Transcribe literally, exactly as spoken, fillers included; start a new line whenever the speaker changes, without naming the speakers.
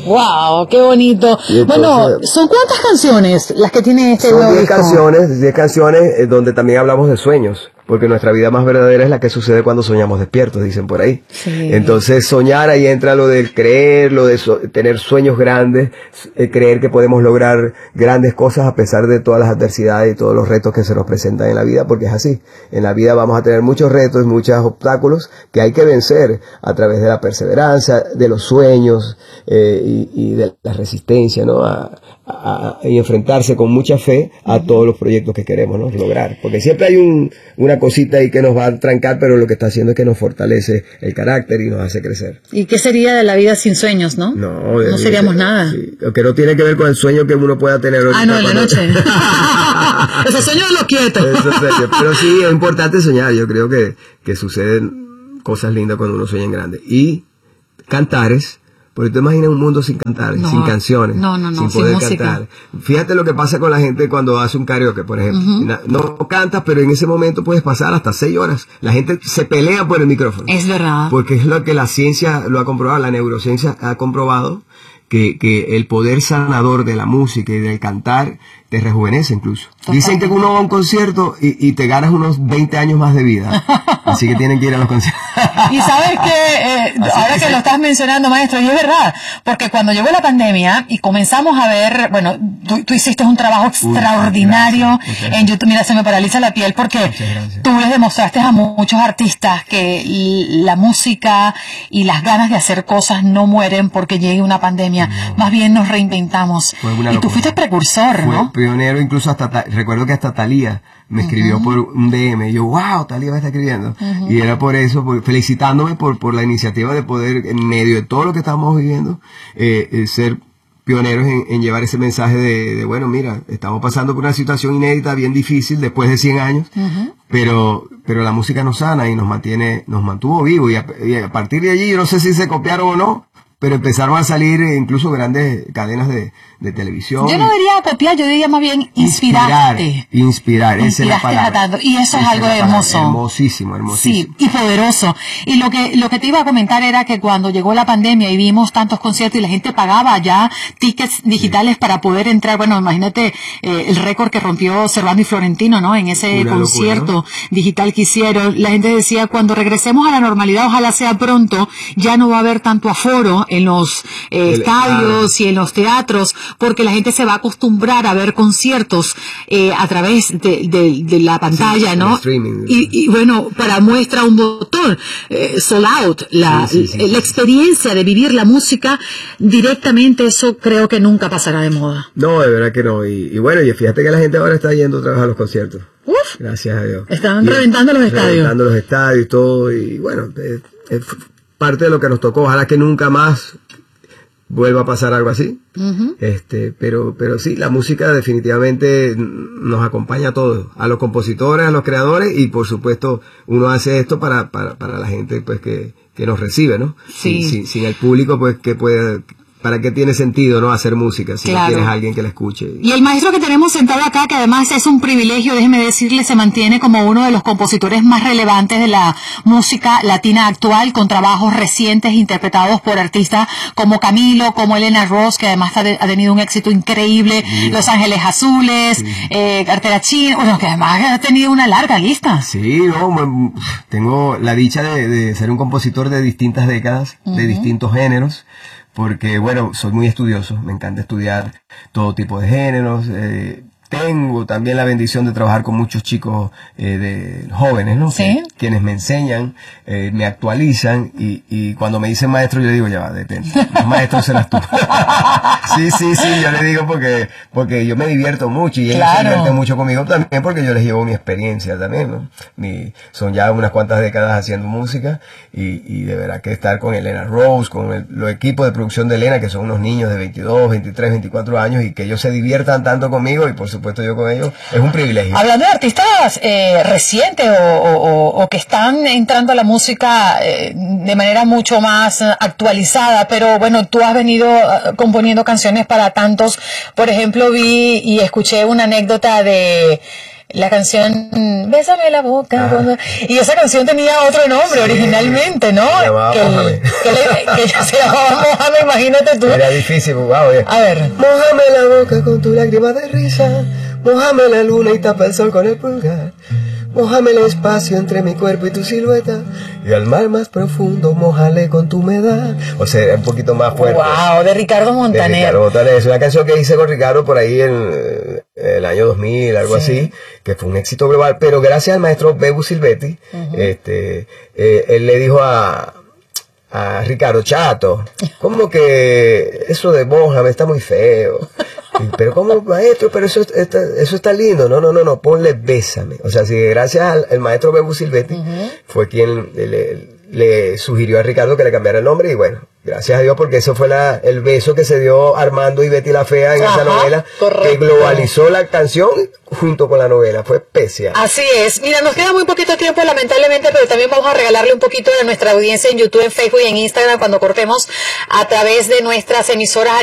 Wow, qué bonito. Entonces, bueno, ¿son cuántas canciones las que tiene este nuevo disco?
Son diez canciones, diez canciones eh, donde también hablamos de sueños. Porque nuestra vida más verdadera es la que sucede cuando soñamos despiertos, dicen por ahí.
Sí.
Entonces, soñar, ahí entra lo del creer, lo de so tener sueños grandes, eh, creer que podemos lograr grandes cosas a pesar de todas las adversidades y todos los retos que se nos presentan en la vida, porque es así. En la vida vamos a tener muchos retos, muchos obstáculos que hay que vencer a través de la perseverancia, de los sueños eh, y, y de la resistencia, ¿no? A, a, a, y enfrentarse con mucha fe a uh-huh. todos los proyectos que queremos, ¿no? lograr. Porque siempre hay un, una cosita ahí que nos va a trancar, pero lo que está haciendo es que nos fortalece el carácter y nos hace crecer.
¿Y qué sería de la vida sin sueños, no?
No,
no seríamos nada.
Sí, que no tiene que ver con el sueño que uno pueda tener hoy.
Ah, no, en la noche. Ese sueño de los quietos.
Pero sí, es importante soñar. Yo creo que, que suceden cosas lindas cuando uno sueña en grande. Y cantares. Porque tú imaginas un mundo sin cantar, no, sin canciones,
no, no, no,
sin poder
sin
cantar. Fíjate lo que pasa con la gente cuando hace un karaoke, por ejemplo. Uh-huh. No cantas, pero en ese momento puedes pasar hasta seis horas. La gente se pelea por el micrófono.
Es verdad.
Porque es lo que la ciencia lo ha comprobado, la neurociencia ha comprobado, que, que el poder sanador de la música y del cantar te rejuvenece incluso. Total. Dicen que uno va a un concierto y, y te ganas unos veinte años más de vida. Así que tienen que ir a los conciertos.
Y sabes que, eh, ahora que, que lo estás mencionando, maestro, y es verdad, porque cuando llegó la pandemia y comenzamos a ver, bueno, tú, tú hiciste un trabajo extraordinario Uy, gracias, gracias. en YouTube. Mira, se me paraliza la piel porque tú les demostraste a muchos artistas que la música y las ganas de hacer cosas no mueren porque llegue una pandemia. No. Más bien nos reinventamos. Y tú fuiste precursor,
Fue
¿no?
pionero, incluso hasta, recuerdo que hasta Thalía me escribió uh-huh. por un D M, y yo, wow, Thalía me está escribiendo, uh-huh. y era por eso, por, felicitándome por, por la iniciativa de poder, en medio de todo lo que estamos viviendo, eh, eh, ser pioneros en, en llevar ese mensaje de, de, bueno, mira, estamos pasando por una situación inédita, bien difícil, después de cien años, uh-huh. pero pero la música nos sana y nos mantiene, nos mantuvo vivos, y a, y a partir de allí, yo no sé si se copiaron o no, pero empezaron a salir incluso grandes cadenas de, de televisión.
Yo no diría copiar, yo diría más bien inspirarte.
Inspirar, inspirar, esa es la palabra.
Y eso es algo hermoso.
Hermosísimo, hermosísimo.
Sí, y poderoso. Y lo que lo que te iba a comentar era que cuando llegó la pandemia y vimos tantos conciertos y la gente pagaba ya tickets digitales sí. para poder entrar, bueno, imagínate eh, el récord que rompió Servando y Florentino, ¿no? En ese Una concierto locura, ¿no? digital que hicieron. La gente decía, cuando regresemos a la normalidad, ojalá sea pronto, ya no va a haber tanto aforo en los eh, estadios y en los teatros, porque la gente se va a acostumbrar a ver conciertos eh, a través de, de, de la pantalla, sí, ¿no?
Streaming,
y, y bueno, para muestra un botón, eh, sold out, la, sí, sí, sí, la experiencia de vivir la música directamente, eso creo que nunca pasará de moda.
No, de verdad que no. Y, y bueno, y fíjate que la gente ahora está yendo otra vez a los conciertos.
Uf,
gracias a Dios.
Están
y
reventando los estadios.
Reventando los estadios y todo, y bueno, es, es parte de lo que nos tocó. Ojalá que nunca más vuelva a pasar algo así. Uh-huh. Este, pero, pero sí, la música definitivamente nos acompaña a todos, a los compositores, a los creadores, y por supuesto uno hace esto para, para, para la gente pues que, que nos recibe, ¿no?
Sí.
Sin, sin, sin el público, pues que puede... ¿Para qué tiene sentido, no, hacer música si claro. no tienes a alguien que la escuche?
Y el maestro que tenemos sentado acá, que además es un privilegio, déjeme decirle, se mantiene como uno de los compositores más relevantes de la música latina actual, con trabajos recientes interpretados por artistas como Camilo, como Elena Ross, que además ha, de, ha tenido un éxito increíble, sí. Los Ángeles Azules, sí. eh, Cartera China, bueno, que además ha tenido una larga lista.
Sí, no, tengo la dicha de, de ser un compositor de distintas décadas, uh-huh. de distintos géneros, porque, bueno, soy muy estudioso, me encanta estudiar todo tipo de géneros, eh, tengo también la bendición de trabajar con muchos chicos eh, de jóvenes, ¿no?
¿Sí?
Que, quienes me enseñan, eh, me actualizan, y, y cuando me dicen maestro, yo digo, ya va, depende, los maestros serás tú. Sí, sí, sí, yo le digo porque porque yo me divierto mucho, y ellos claro. se divierten mucho conmigo también, porque yo les llevo mi experiencia también, ¿no? Mi, son ya unas cuantas décadas haciendo música, y, y de verdad que estar con Elena Rose, con el, los equipos de producción de Elena, que son unos niños de veintidós, veintitrés, veinticuatro años, y que ellos se diviertan tanto conmigo, y por supuesto yo con ellos, es un privilegio.
Hablando de artistas eh, recientes o, o, o que están entrando a la música eh, de manera mucho más actualizada, pero bueno, tú has venido uh, componiendo canciones para tantos. Por ejemplo, vi y escuché una anécdota de La canción Bésame la boca. Cuando... Y esa canción tenía otro nombre sí, originalmente, ¿no?
Se llamaba
que,
Mójame.
Que, le, que se llamaba Mójame, imagínate tú.
Era difícil, wow. Oye.
A ver.
Mójame la boca con tu lágrima de risa. Mójame la luna y tapa el sol con el pulgar. Mójame el espacio entre mi cuerpo y tu silueta. Y al mar más profundo, mójale con tu humedad. O sea, un poquito más fuerte.
Wow, de Ricardo Montaner.
De Ricardo Montaner. Es una canción que hice con Ricardo por ahí en el año dos mil, algo sí. así, que fue un éxito global. Pero gracias al maestro Bebu Silvetti, uh-huh. este, eh, él le dijo a, a Ricardo, chato, como que eso de Mójame está muy feo. Pero como maestro, pero eso está, eso está lindo. No, no, no, no, ponle Bésame. O sea, sí, gracias al, al maestro Bebu Silvetti uh-huh. fue quien le, le sugirió a Ricardo que le cambiara el nombre y bueno, gracias a Dios porque eso fue la, el beso que se dio Armando y Betty la Fea en Ajá, esa novela correcto. Que globalizó la canción junto con la novela, fue especial.
Así es, mira, nos queda muy poquito tiempo lamentablemente, pero también vamos a regalarle un poquito de nuestra audiencia en YouTube, en Facebook y en Instagram cuando cortemos a través de nuestras emisoras